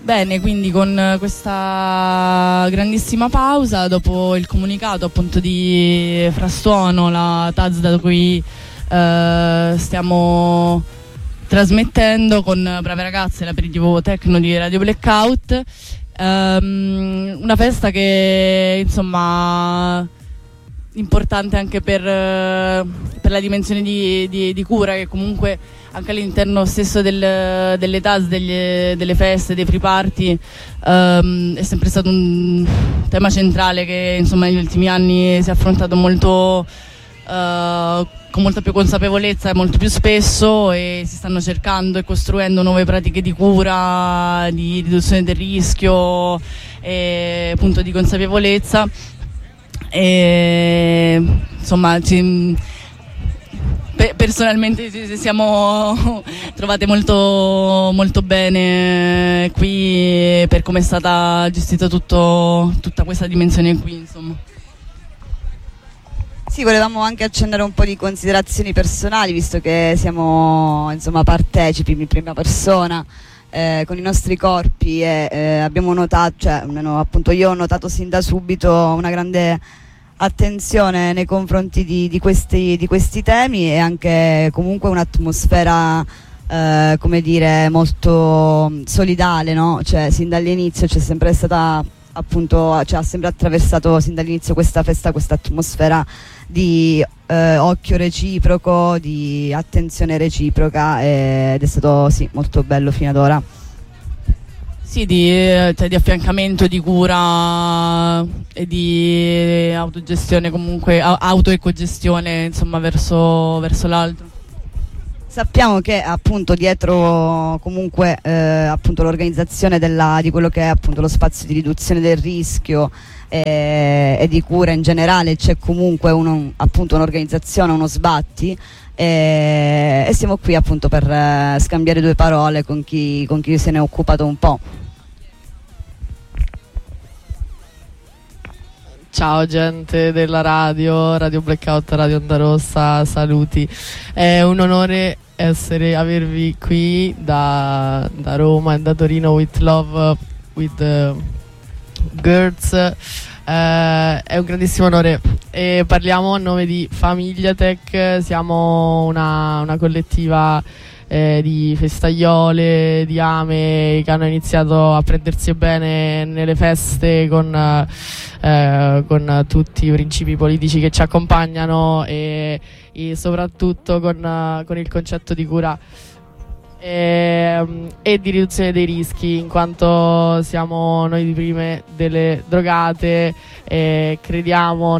Bene, quindi con questa grandissima pausa, dopo il comunicato appunto di Frastuono, la TAZ da cui stiamo trasmettendo con Brave Ragazze, l'aperitivo tecno di Radio Blackout, una festa che insomma importante anche per la dimensione di cura che comunque anche all'interno stesso delle TAS, delle feste, dei free party, è sempre stato un tema centrale che insomma negli ultimi anni si è affrontato molto con molta più consapevolezza e molto più spesso, e si stanno cercando e costruendo nuove pratiche di cura, di riduzione del rischio e appunto di consapevolezza. E insomma personalmente ci siamo trovate molto, molto bene qui per come è stata gestita tutta questa dimensione qui, insomma. Sì, volevamo anche accennere un po' di considerazioni personali, visto che siamo insomma partecipi in prima persona con i nostri corpi, e abbiamo notato, cioè almeno appunto io ho notato sin da subito una grande attenzione nei confronti di questi temi, e anche comunque un'atmosfera come dire molto solidale, no? Cioè sin dall'inizio c'è sempre stata appunto, cioè ha sempre attraversato sin dall'inizio questa festa, questa atmosfera di occhio reciproco, di attenzione reciproca, ed è stato sì molto bello fino ad ora. Sì, di affiancamento, di cura e di autogestione, comunque auto-ecogestione, insomma, verso l'altro. Sappiamo che appunto dietro comunque appunto l'organizzazione di quello che è appunto lo spazio di riduzione del rischio e di cura in generale c'è comunque appunto un'organizzazione, uno sbatti, e siamo qui appunto per scambiare due parole con chi se ne è occupato un po'. Ciao gente della Radio Blackout, Radio Onda Rossa, saluti. È un onore avervi qui da Roma e da Torino with Love, with Girls. È un grandissimo onore e parliamo a nome di Famigliatech. Siamo una collettiva di festaiole, di ame che hanno iniziato a prendersi bene nelle feste con tutti i principi politici che ci accompagnano e soprattutto con il concetto di cura e di riduzione dei rischi, in quanto siamo noi di prime delle drogate e crediamo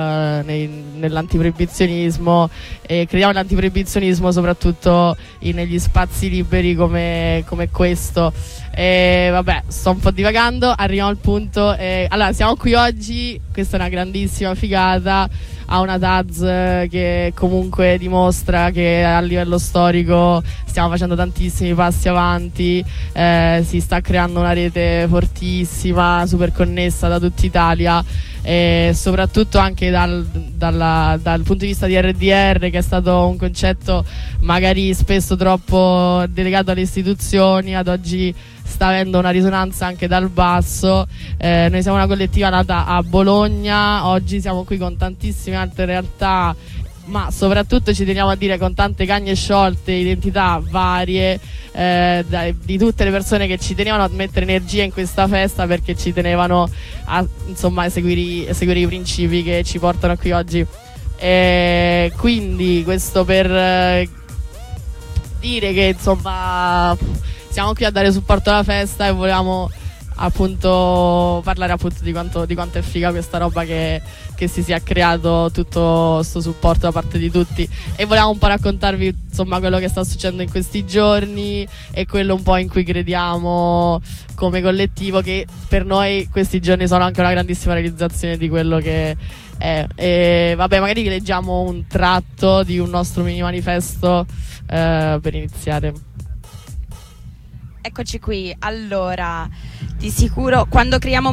nell'antiproibizionismo, e crediamo nell'antiproibizionismo soprattutto negli spazi liberi come questo. E vabbè, sto un po' divagando, arriviamo al punto. Allora, siamo qui oggi, questa è una grandissima figata, a una TAZ che comunque dimostra che a livello storico stiamo facendo tantissimi passi avanti, si sta creando una rete fortissima, super connessa da tutta Italia, e soprattutto anche dal punto di vista di RDR, che è stato un concetto magari spesso troppo delegato alle istituzioni, ad oggi sta avendo una risonanza anche dal basso. Noi siamo una collettiva nata a Bologna, oggi siamo qui con tantissime altre realtà, ma soprattutto ci teniamo a dire con tante cagne sciolte, identità varie, di tutte le persone che ci tenevano a mettere energia in questa festa, perché ci tenevano a insomma seguire i principi che ci portano qui oggi. Quindi questo per dire che insomma siamo qui a dare supporto alla festa e volevamo appunto parlare appunto di quanto è figa questa roba che si sia creato, tutto questo supporto da parte di tutti, e volevamo un po' raccontarvi insomma quello che sta succedendo in questi giorni e quello un po' in cui crediamo come collettivo, che per noi questi giorni sono anche una grandissima realizzazione di quello che è. E vabbè, magari vi leggiamo un tratto di un nostro mini manifesto per iniziare. Eccoci qui. Allora, di sicuro quando creiamo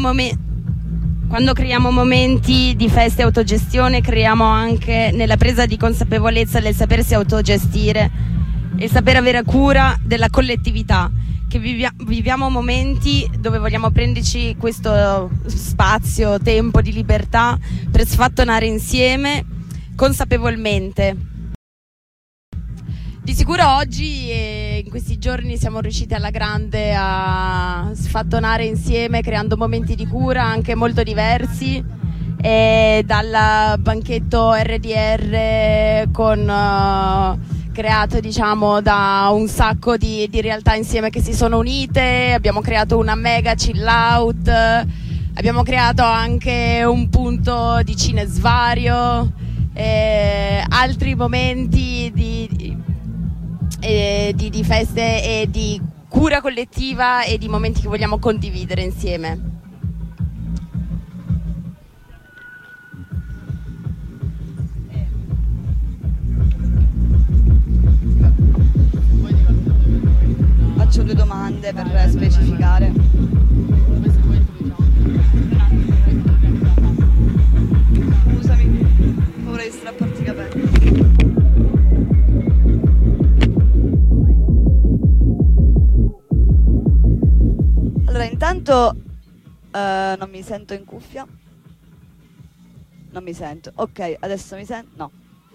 momenti di festa e autogestione, creiamo anche nella presa di consapevolezza del sapersi autogestire e saper avere cura della collettività, che viviamo momenti dove vogliamo prenderci questo spazio, tempo di libertà per sfattonare insieme consapevolmente. Di sicuro oggi e in questi giorni siamo riusciti alla grande a sfattonare insieme, creando momenti di cura anche molto diversi, dal banchetto RDR creato diciamo da un sacco di realtà insieme che si sono unite. Abbiamo creato una mega chill out, abbiamo creato anche un punto di cinesvario, altri momenti di feste e di cura collettiva e di momenti che vogliamo condividere insieme. Faccio 2 domande per specificare. Scusami, vorrei strapparti i capelli. Allora, intanto non mi sento in cuffia. Non mi sento. Ok, adesso mi sento. No.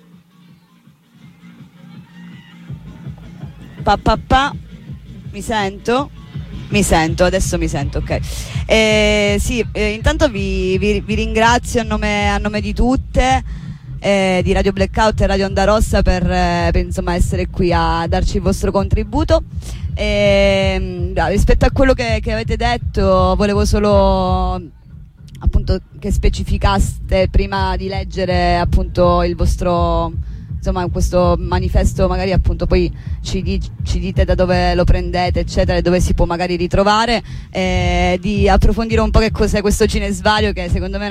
Mi sento? Mi sento, adesso mi sento, ok. Sì, intanto vi ringrazio a nome di tutte, di Radio Blackout e Radio Onda Rossa per insomma essere qui a darci il vostro contributo. Rispetto a quello che avete detto, volevo solo appunto che specificaste prima di leggere appunto il vostro, insomma, questo manifesto, magari appunto poi ci dite da dove lo prendete eccetera e dove si può magari ritrovare, di approfondire un po' che cos'è questo cinesvario, che secondo me